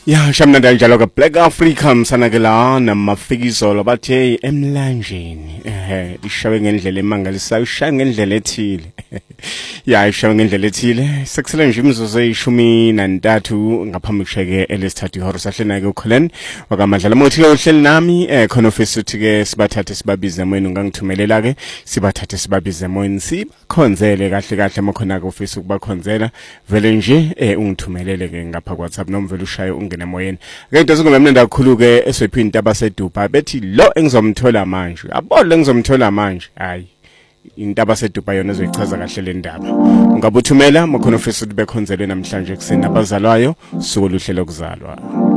Ya shamnanda njalo ka Black Africa msanakela namafikizo lobathe emlanjeni ishawe ngendlela emangalisayo ishaya ngendlela ethile ya ishawe ngendlela ethile sekusele nje imizuzu e13 ngaphambi kusheke elesithathu ihora sahlena ke uColin wakamadlala mothi lo hleli nami khona office uthi ke sibathathe sibabize moyeni ungangithumelela ke sibathathe sibabize moyeni sibakhonzele kahle kahle makhona ke office ukubakhonzela vele nje ungithumelele ke ngapha kwaWhatsApp noma vele ushaye ungene emoyeni ke into ezingumemnenda kakhulu ke eswephinta abaseDubai bethi lo engizomthola manje abole engizomthola manje hayi intaba seDubai yona ezoyichaza kahle le ndaba ungabuthumela makhona ofisa ukuthi bekhonzelwe namhlanje kuseni abazalwayo suku oluhle lokuzalwa.